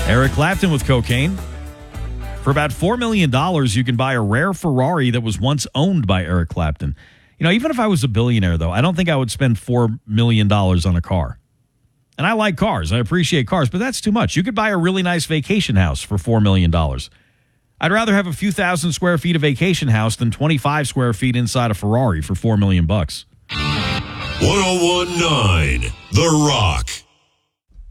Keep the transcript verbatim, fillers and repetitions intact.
Eric Clapton with cocaine. For about four million dollars, you can buy a rare Ferrari that was once owned by Eric Clapton. You know, even if I was a billionaire, though, I don't think I would spend four million dollars on a car. And I like cars. I appreciate cars, but that's too much. You could buy a really nice vacation house for four million dollars. I'd rather have a few thousand square feet of vacation house than twenty-five square feet inside a Ferrari for four million bucks. one oh one point nine The Rock.